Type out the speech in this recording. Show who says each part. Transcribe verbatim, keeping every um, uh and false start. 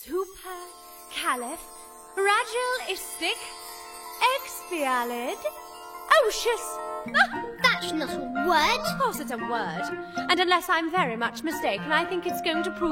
Speaker 1: supercalifragilisticexpialidocious.
Speaker 2: That's not a word.
Speaker 1: Of course it's a word. And unless I'm very much mistaken, I think it's going to prove